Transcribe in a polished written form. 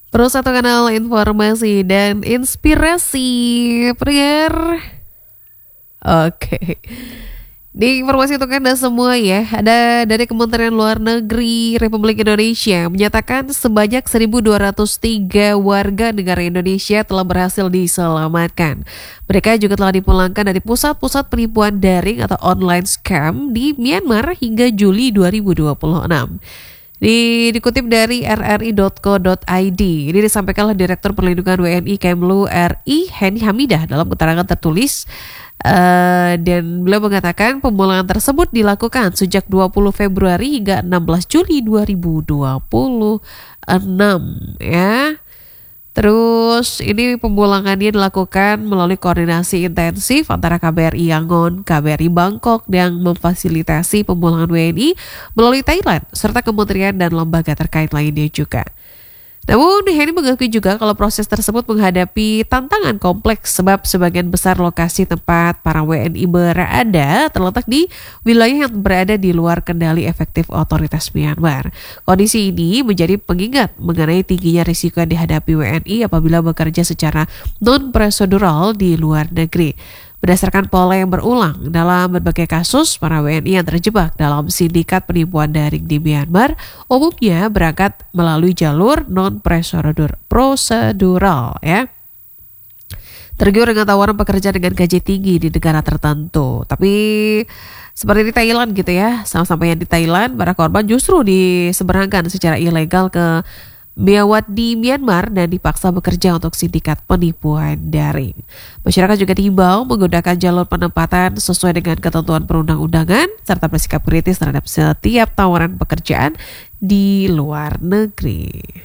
Terus satu kanal informasi dan inspirasi prayer. Oke. Di informasi untuk Anda semua ya, ada dari Kementerian Luar Negeri Republik Indonesia menyatakan sebanyak 1.203 warga negara Indonesia telah berhasil diselamatkan. Mereka juga telah dipulangkan dari pusat-pusat penipuan daring atau online scam di Myanmar hingga Juli 2026. Dikutip dari rri.co.id, ini disampaikan oleh Direktur Perlindungan WNI Kemlu RI Heni Hamidah dalam keterangan tertulis. Dan beliau mengatakan pemulangan tersebut dilakukan sejak 20 Februari hingga 16 Juli 2026 ya. Terus ini pemulangannya dilakukan melalui koordinasi intensif antara KBRI Yangon, KBRI Bangkok yang memfasilitasi pemulangan WNI melalui Thailand serta kementerian dan lembaga terkait lainnya juga. Namun Heni mengakui juga kalau proses tersebut menghadapi tantangan kompleks sebab sebagian besar lokasi tempat para WNI berada terletak di wilayah yang berada di luar kendali efektif otoritas Myanmar. Kondisi ini menjadi pengingat mengenai tingginya risiko yang dihadapi WNI apabila bekerja secara non-prosedural di luar negeri. Berdasarkan pola yang berulang dalam berbagai kasus, para WNI yang terjebak dalam sindikat penipuan daring di Myanmar umumnya berangkat melalui jalur non-prosedural ya. Tergiur dengan tawaran pekerjaan dengan gaji tinggi di negara tertentu. Tapi seperti di Thailand gitu ya, sama-sama yang di Thailand, para korban justru diseberangkan secara ilegal ke Biawat di Myanmar dan dipaksa bekerja untuk sindikat penipuan daring. Masyarakat juga diimbau menggunakan jalur penempatan sesuai dengan ketentuan perundang-undangan serta bersikap kritis terhadap setiap tawaran pekerjaan di luar negeri.